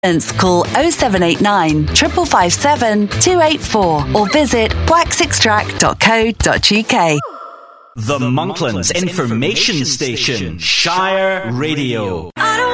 Call 0789 557 284 or visit waxextract.co.uk. The Monklands Information Station, Shire Radio.